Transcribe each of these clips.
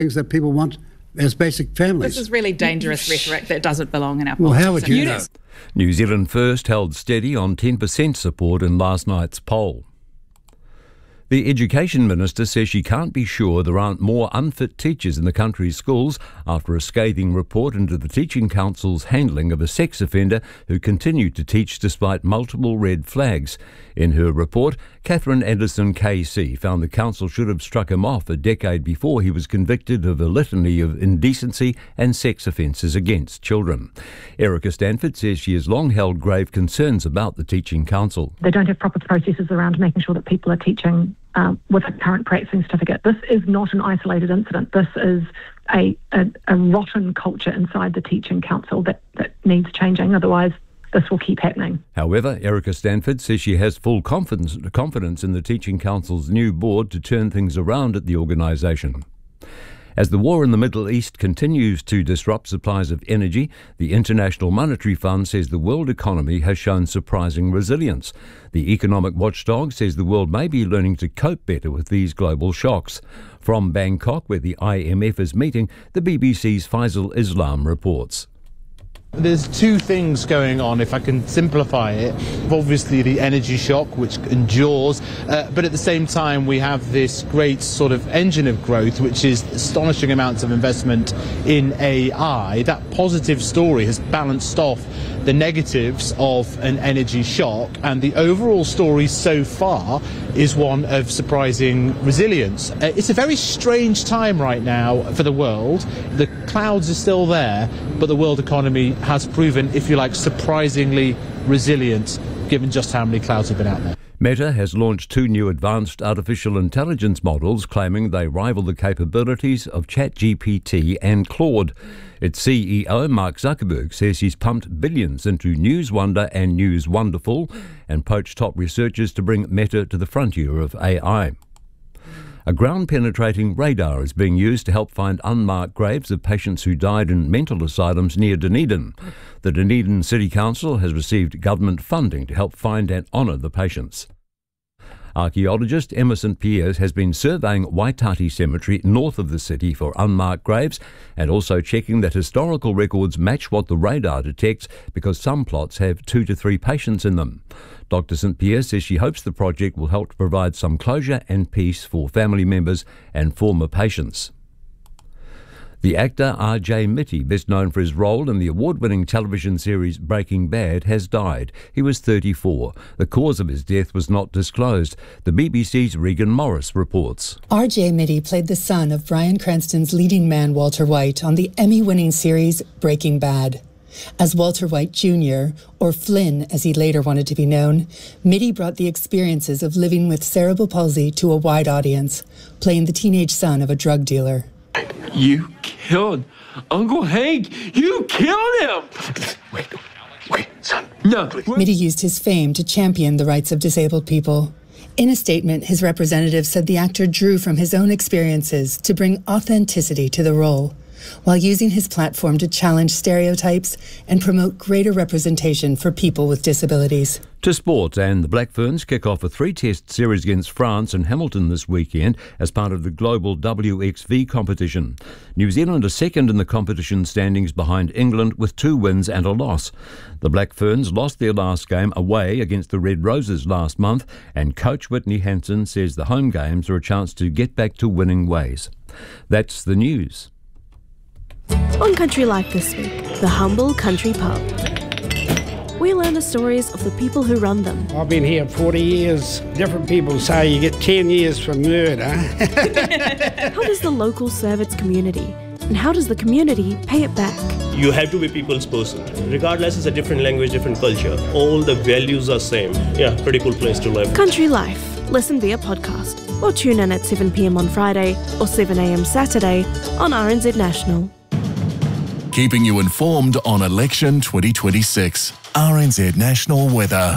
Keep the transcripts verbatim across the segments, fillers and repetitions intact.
things that people want as basic families. This is really dangerous rhetoric that doesn't belong in our Well, politics. how would you know? New Zealand First held steady on ten percent support in last night's poll. The Education Minister says she can't be sure there aren't more unfit teachers in the country's schools after a scathing report into the Teaching Council's handling of a sex offender who continued to teach despite multiple red flags. In her report, Catherine Anderson K C found the council should have struck him off a decade before he was convicted of a litany of indecency and sex offences against children. Erica Stanford says she has long held grave concerns about the Teaching Council. They don't have proper processes around making sure that people are teaching um, with a current practicing certificate. This is not an isolated incident. This is a, a, a rotten culture inside the Teaching Council that, that needs changing. Otherwise, this will keep happening. However, Erica Stanford says she has full confidence, confidence in the Teaching Council's new board to turn things around at the organisation. As the war in the Middle East continues to disrupt supplies of energy, the International Monetary Fund says the world economy has shown surprising resilience. The economic watchdog says the world may be learning to cope better with these global shocks. From Bangkok, where the I M F is meeting, the B B C's Faisal Islam reports. There's two things going on, if I can simplify it. Obviously the energy shock, which endures, uh, but at the same time we have this great sort of engine of growth, which is astonishing amounts of investment in A I. That positive story has balanced off the negatives of an energy shock, and the overall story so far is one of surprising resilience. Uh, it's a very strange time right now for the world. The clouds are still there, but the world economy has proven, if you like, surprisingly resilient, given just how many clouds have been out there. Meta has launched two new advanced artificial intelligence models claiming they rival the capabilities of ChatGPT and Claude. Its C E O, Mark Zuckerberg, says he's pumped billions into News Wonder and News Wonderful and poached top researchers to bring Meta to the frontier of A I. A ground-penetrating radar is being used to help find unmarked graves of patients who died in mental asylums near Dunedin. The Dunedin City Council has received government funding to help find and honour the patients. Archaeologist Emma St Pierre has been surveying Waitati Cemetery north of the city for unmarked graves and also checking that historical records match what the radar detects, because some plots have two to three patients in them. Doctor St Pierre says she hopes the project will help to provide some closure and peace for family members and former patients. The actor R J Mitty, best known for his role in the award-winning television series Breaking Bad, has died. He was thirty-four. The cause of his death was not disclosed. The B B C's Regan Morris reports. R J Mitty played the son of Bryan Cranston's leading man Walter White on the Emmy-winning series Breaking Bad. As Walter White Junior, or Flynn as he later wanted to be known, Mitty brought the experiences of living with cerebral palsy to a wide audience, playing the teenage son of a drug dealer. You killed Uncle Hank! You killed him! Wait, wait, son. No. Mitty used his fame to champion the rights of disabled people. In a statement, his representative said the actor drew from his own experiences to bring authenticity to the role, while using his platform to challenge stereotypes and promote greater representation for people with disabilities. To sport, and the Black Ferns kick off a three-test series against France in Hamilton this weekend as part of the global W X V competition. New Zealand are second in the competition standings behind England with two wins and a loss. The Black Ferns lost their last game away against the Red Roses last month, and coach Whitney Hansen says the home games are a chance to get back to winning ways. That's the news. On Country Life this week, the Humble Country Pub. We learn the stories of the people who run them. I've been here forty years. Different people say you get ten years for murder. How does the local serve its community? And how does the community pay it back? You have to be people's person. Regardless, it's a different language, different culture. All the values are same. Yeah, pretty cool place to live. Country Life. Listen via podcast or tune in at seven p m on Friday or seven a m Saturday on R N Z National. Keeping you informed on election twenty twenty-six. R N Z National Weather.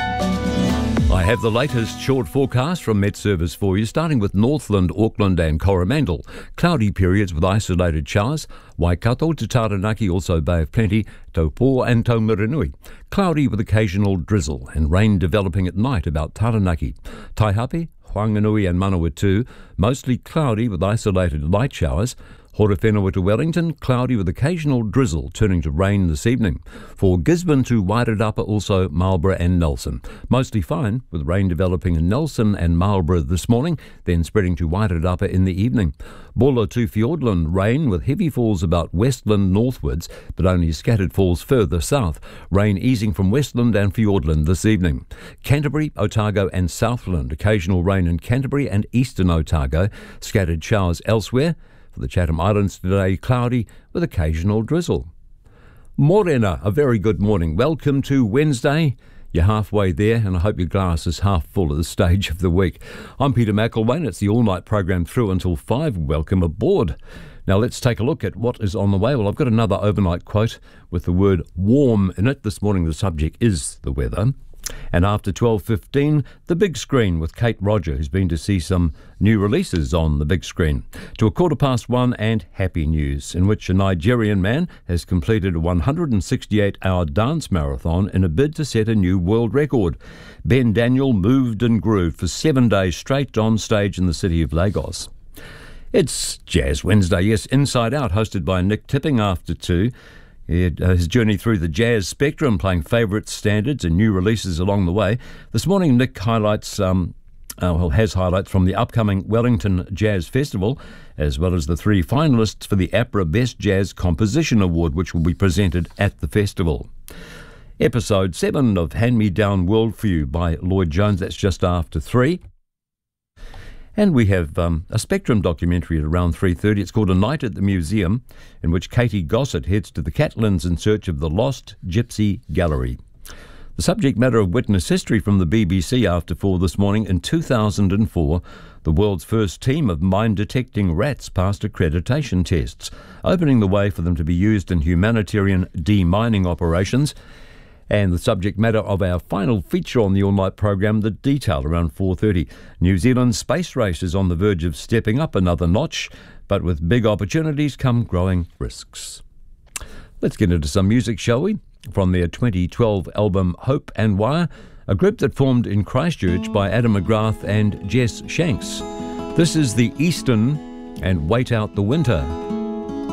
I have the latest short forecast from Met Service for you, starting with Northland, Auckland and Coromandel. Cloudy periods with isolated showers. Waikato to Taranaki, also Bay of Plenty, Taupo and Taumiranui. Cloudy with occasional drizzle and rain developing at night about Taranaki. Taihape, Whanganui and Manawatu, mostly cloudy with isolated light showers. Horowhenua to Wellington, cloudy with occasional drizzle, turning to rain this evening. For Gisborne to Wairarapa, also Marlborough and Nelson. Mostly fine, with rain developing in Nelson and Marlborough this morning, then spreading to Wairarapa in the evening. Bulla to Fiordland, rain with heavy falls about Westland northwards, but only scattered falls further south. Rain easing from Westland and Fiordland this evening. Canterbury, Otago and Southland, occasional rain in Canterbury and eastern Otago, scattered showers elsewhere. For the Chatham Islands today, cloudy with occasional drizzle. Morena, a very good morning. Welcome to Wednesday. You're halfway there, and I hope your glass is half full at this stage of the week. I'm Peter McElwain. It's the all-night program through until five. Welcome aboard. Now let's take a look at what is on the way. Well, I've got another overnight quote with the word warm in it. This morning the subject is the weather. And after twelve fifteen, the big screen with Kate Roger, who's been to see some new releases on the big screen. To a quarter past one, and happy news, in which a Nigerian man has completed a one hundred sixty-eight hour dance marathon in a bid to set a new world record. Ben Daniel moved and grooved for seven days straight on stage in the city of Lagos. It's Jazz Wednesday, yes, Inside Out, hosted by Nick Tipping after two. He had, uh, his journey through the jazz spectrum, playing favourite standards and new releases along the way. This morning, Nick highlights, um, uh, well, has highlights from the upcoming Wellington Jazz Festival, as well as the three finalists for the APRA Best Jazz Composition Award, which will be presented at the festival. Episode seven of Hand Me Down World for You by Lloyd Jones. That's just after three. And we have um, a Spectrum documentary at around three thirty. It's called A Night at the Museum, in which Katie Gossett heads to the Catlins in search of the Lost Gypsy Gallery. The subject matter of witness history from the B B C after four this morning. In two thousand four, the world's first team of mine-detecting rats passed accreditation tests, opening the way for them to be used in humanitarian demining operations. And the subject matter of our final feature on the all-night program, the detail, around four thirty. New Zealand's space race is on the verge of stepping up another notch, but with big opportunities come growing risks. Let's get into some music, shall we? From their twenty twelve album Hope and Wire, a group that formed in Christchurch by Adam McGrath and Jess Shanks. This is the Eastern and Wait Out the Winter.